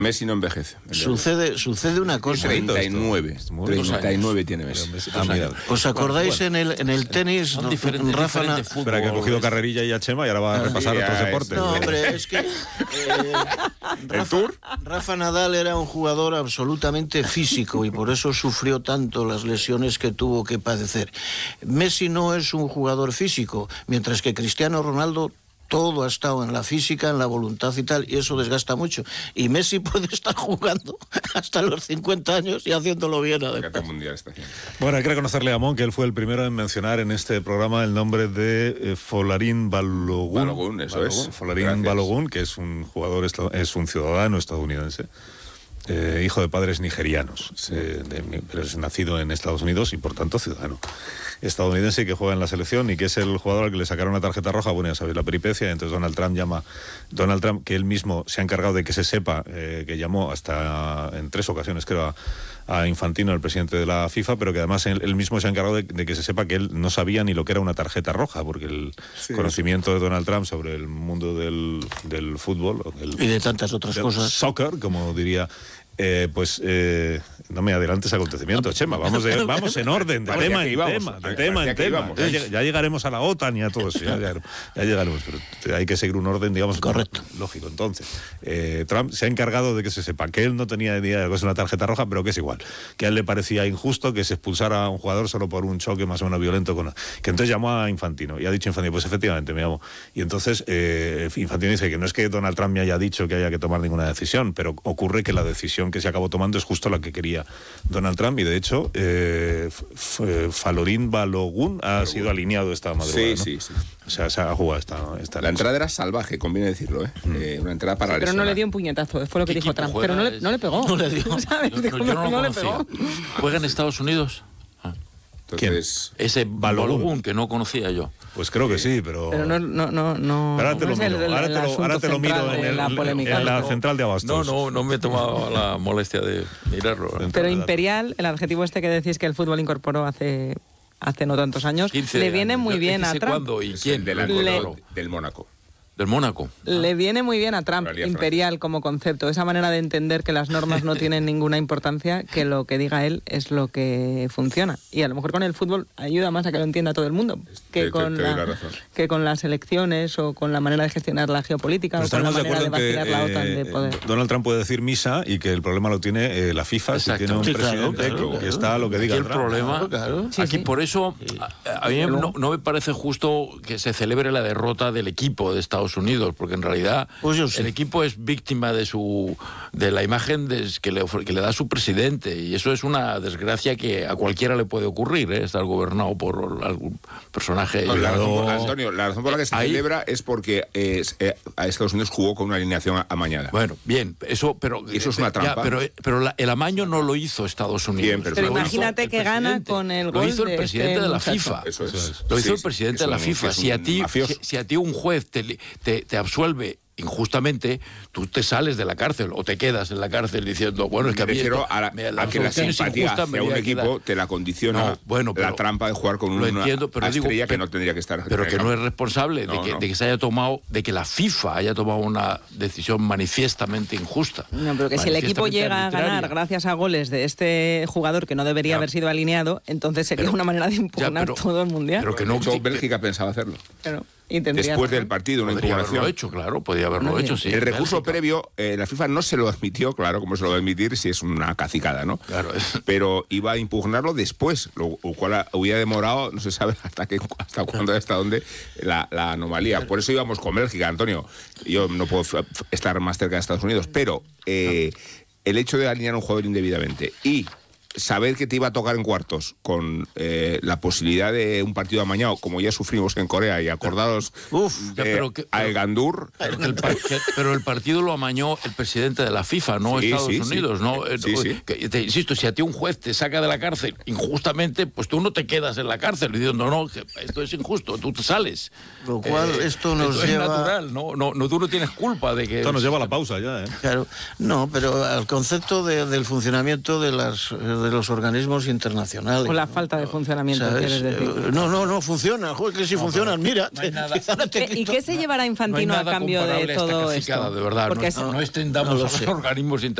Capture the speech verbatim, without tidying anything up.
Messi no envejece. Sucede, sucede una cosa. treinta y nueve. treinta y nueve tiene Messi. Ah, ¿os acordáis bueno, bueno, en, el, en el tenis? Son no, diferentes, Rafa diferentes fútbol. Espera, que ha cogido carrerilla y a Chema y ahora va a repasar sí, otros es, deportes. No, hombre, es que... Eh, ¿El Tour? Rafa Nadal era un jugador absolutamente físico y por eso sufrió tanto las lesiones que tuvo que padecer. Messi no es un jugador físico, mientras que Cristiano Ronaldo... Todo ha estado en la física, en la voluntad y tal, y eso desgasta mucho. Y Messi puede estar jugando hasta los cincuenta años y haciéndolo bien, además. Mundial está haciendo. Bueno, hay que reconocerle a Amón que él fue el primero en mencionar en este programa el nombre de eh, Folarin Balogun. Balogun, eso Balogun, es. Folarin Gracias. Balogun, que es un jugador, es un ciudadano estadounidense. Eh, hijo de padres nigerianos, sí. eh, de, pero es nacido en Estados Unidos y por tanto ciudadano estadounidense que juega en la selección y que es el jugador al que le sacaron una tarjeta roja. Bueno, ya sabéis la peripecia. Entonces Donald Trump llama, Donald Trump, que él mismo se ha encargado de que se sepa, eh, que llamó hasta en tres ocasiones creo a, a Infantino, el presidente de la FIFA, pero que además él, él mismo se ha encargado de, de que se sepa que él no sabía ni lo que era una tarjeta roja, porque el sí, conocimiento sí. de Donald Trump sobre el mundo del, del fútbol el, y de tantas otras cosas, soccer, como diría. Eh, pues eh, no me adelantes acontecimientos, Chema, vamos, de, vamos en orden, de tema en tema, de tema en tema. Ya, ya llegaremos a la OTAN y a todo eso, ya, ya, ya llegaremos, pero hay que seguir un orden, digamos, correcto. Lógico. Entonces, eh, Trump se ha encargado de que se sepa que él no tenía idea de que es una tarjeta roja, pero que es igual, que a él le parecía injusto que se expulsara a un jugador solo por un choque más o menos violento, con que entonces llamó a Infantino y ha dicho Infantino, pues efectivamente me llamo. Y entonces eh, Infantino dice que no es que Donald Trump me haya dicho que haya que tomar ninguna decisión, pero ocurre que la decisión que se acabó tomando es justo la que quería Donald Trump y de hecho eh, Folarin Balogun ha sido alineado esta madrugada, sí, ¿no? sí, sí. O sea, se ha jugado esta, esta La entrada era salvaje, conviene decirlo, ¿eh? Mm. eh una entrada para sí, pero no le dio un puñetazo, fue lo que dijo Trump, pero no le, no le pegó. No le dio. ¿Sabes? No, no, yo no, no lo le pegó. ¿Juega en Estados Unidos? Ah. Entonces, ese Balogun que no conocía yo. Pues creo que sí, pero... Pero no... no, no, no ahora te no lo miro, el, el, ahora, te lo, ahora te lo miro en, el, la, polémica, en la no. central de Abastos. No, no, no me he tomado la molestia de mirarlo. Pero Imperial, el adjetivo este que decís que el fútbol incorporó hace, hace no tantos años, le viene años. muy bien a Trump. ¿Cuándo y quién? Del, le... del Mónaco. Del Mónaco. Le viene muy bien a Trump, Imperial como concepto, esa manera de entender que las normas no tienen ninguna importancia, que lo que diga él es lo que funciona. Y a lo mejor con el fútbol ayuda más a que lo entienda todo el mundo que, te, con, te, te la, la que con las elecciones o con la manera de gestionar la geopolítica pues o con la manera de, de vacilar que, la OTAN eh, de poder. Donald Trump puede decir misa y que el problema lo tiene eh, la FIFA, si tiene un sí, presidente claro, claro, que claro. está lo que diga. Aquí el Trump. problema, claro. Sí, aquí sí. por eso a, a mí no, no me parece justo que se celebre la derrota del equipo de Estados Unidos, porque en realidad pues sí. el equipo es víctima de su de la imagen de, que, le, que le da su presidente y eso es una desgracia que a cualquiera le puede ocurrir, ¿eh? Estar gobernado por algún personaje. No, la razón, Antonio, la razón por la que se Ahí, celebra es porque eh, eh, a Estados Unidos jugó con una alineación amañada. Bueno, bien, eso, pero y eso es una trampa. Ya, pero pero la, el amaño no lo hizo Estados Unidos. Bien, pero pero imagínate que gana con el gol lo hizo el presidente este de la muchacho. FIFA. Eso es. Lo hizo sí, el presidente sí, de la un, FIFA. Si a ti si, si a ti un juez te, te, te absuelve injustamente, tú te sales de la cárcel o te quedas en la cárcel diciendo, bueno, es que me refiero a, la, a que la simpatía hacia un equipo te la condiciona no, bueno, pero, la trampa de jugar con una entiendo, pero estrella digo, que no tendría que estar. Pero que no es responsable no, de, que, no. de que se haya tomado, de que la FIFA haya tomado una decisión manifiestamente injusta. No, pero que si el equipo llega arbitraria. a ganar gracias a goles de este jugador que no debería ya. haber sido alineado, entonces sería pero, una manera de impugnar ya, pero, todo el mundial. Pero que no. De hecho, Bélgica pensaba hacerlo. Pero, Después razón. del partido, una podría impugnación. haberlo hecho, claro, podía haberlo no, hecho, sí. El recurso Bélgica. previo, eh, la FIFA no se lo admitió, claro, como se lo va a admitir si es una cacicada, ¿no? Claro. Pero iba a impugnarlo después, lo cual hubiera demorado, no se sabe hasta qué, hasta cuándo, hasta dónde, la, la anomalía. Por eso íbamos con Bélgica, Antonio. Yo no puedo estar más cerca de Estados Unidos, pero eh, el hecho de alinear a un jugador indebidamente y saber que te iba a tocar en cuartos con eh, la posibilidad de un partido amañado, como ya sufrimos en Corea, y acordaros Uf, de pero que, a El Gandur. Pero, el par, que, pero el partido lo amañó el presidente de la FIFA, no sí, Estados sí, Unidos, sí. ¿no? Sí, sí. Que, te insisto, si a ti un juez te saca de la cárcel injustamente, pues tú no te quedas en la cárcel diciendo, no, que esto es injusto, tú te sales. Lo cual eh, esto nos esto lleva... es natural, ¿no? No, no, tú no tienes culpa de que... Esto nos lleva a la pausa ya, ¿eh? Claro, no, pero al concepto de, del funcionamiento de las... de los organismos internacionales. O la falta de funcionamiento, ¿sabes? quieres decir. No, no, no funcionan. Joder, que si no, funcionan, mira. No hay nada. Te, te ¿Y qué se llevará Infantino no a cambio de todo esto? De verdad, Porque no, no extendamos no a los organismos internacionales.